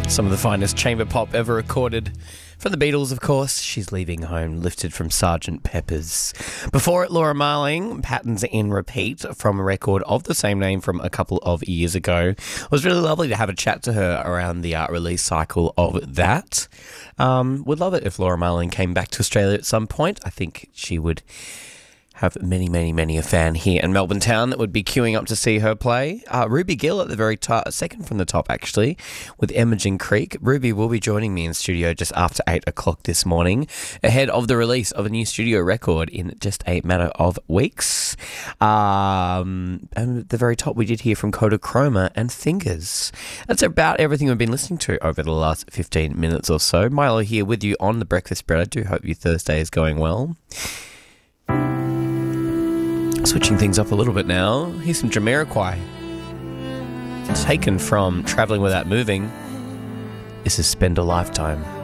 Some of the finest chamber pop ever recorded. From the Beatles, of course, She's Leaving Home, lifted from Sgt. Pepper's. Before it, Laura Marling, Patterns in Repeat, from a record of the same name from a couple of years ago. It was really lovely to have a chat to her around the release cycle of that. Would love it if Laura Marling came back to Australia at some point. I think she would have many a fan here in Melbourne town that would be queuing up to see her play. Ruby Gill at the very top, second from the top actually, with Imogen Creek. Ruby will be joining me in studio just after 8 o'clock this morning, ahead of the release of a new studio record in just a matter of weeks. And at the very top, we did hear from Kodachroma and Fingers. That's about everything we've been listening to over the last 15 minutes or so. Milo here with you on The Breakfast Spread. I do hope your Thursday is going well. Switching things up a little bit now, here's some Jamiroquai. Taken from Travelling Without Moving. This is Spend a Lifetime.